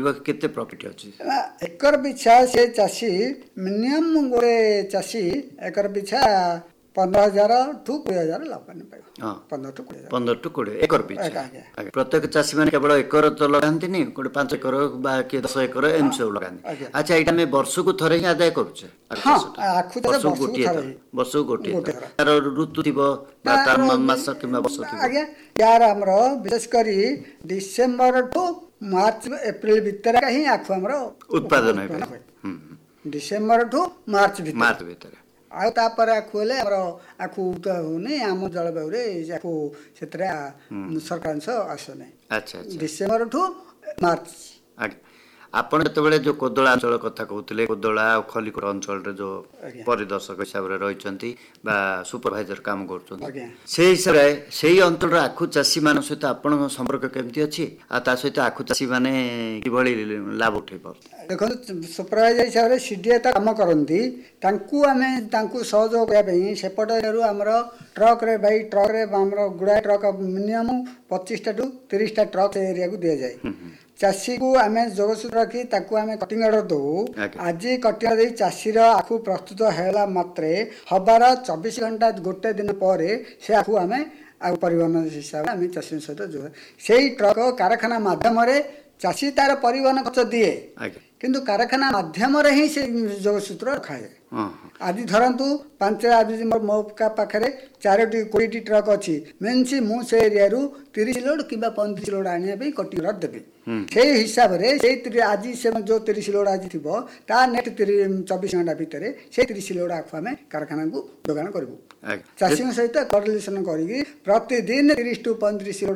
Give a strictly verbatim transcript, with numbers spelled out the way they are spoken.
केते प्रॉफिट अछि एकर पिछा से चासी मिनिमम गोटे चासी एकर पिछा पंद्रह हजार ठू कोड़े हजार लाभ पाइबा पंद्रह ठू कोड़े पंद्रह ठू कोड़े एकर पिछा प्रत्येक चासी माने केवल एकर तो लगांतिनी कोड़े पांच एकर बा के दस एकर एम सब लगांति अच्छा एटा में वर्ष को थरे ही आदाय करूछे हां आखु वर्ष को गोटे वर्ष को गोटे तार ऋतु थिबो बा तार मास किमा वर्ष थिबो आज्ञा यार हमरो विशेष करी डिसेंबर ठू मार्च एप्रिल भीतर ही आखु हमरो उत्पादन होय डिसेंबर ठू मार्च भीतर मार्च भीतर आउ तापर आखु हेले हमरो आखु तो होने आम जलवायु रे आखु सेतरा सरकार आसने अच्छा अच्छा डिसेंबर ठू मार्च आपण जतबेले जो कोदला अंचल कथा कहउतले कोदला और खलिकोट अंचल रे जो परिदर्शक हिसाब रे रहिचंती बा सुपरवाइजर काम करचंती से हिसाब रे सेही अंचल रे आखु चासी मान सहित आपण संपर्क केमती अछि आ ता सहित आखु चासी माने किबळी लाभ उठै पर देखो सुपरवाइजर हिसाब रे सीडीए ता काम करंती तांकू हमें तांकू सहयोग करबा पई सेपट रू हमरो ट्रक रे भाई ट्रक रे हमरो गुडा ट्रक मिनिमम पच्चीस टा टू तीस टा ट्रक एरिया को दिया जाय चासी को आम जोगसूत्र रखी ताकू आम कटिंग ऑर्डर दो आज कटिंग दे चासी आखु प्रस्तुत है मात्रे हबार चौबीस घंटा गोटे दिन पर से आखु आम आ परिवहन हिसाब से आम चाषी सहित जो से ट्रक कारखाना मध्यम चाषी तार परिवहन खर्च दिए किंतु कारखाना माध्यम ही से जोगसूत्र रखा है आज धरतु पांच आज मो पाखे चारोटी कोड़े ट्रक अच्छी मीनस मुझे एरिया तीस लोड कि पैंतीस लोड आने कटिंग देवी से हिसाब से आज से जो तीस लोड आज थी नेक्स्ट चौबीस घंटा भितर से तीस लोड आखु आम कारखाना को जोगान करूँ चाषी सहित कोरिलेसन करी प्रतिदिन तीस टू पैंतीस लोड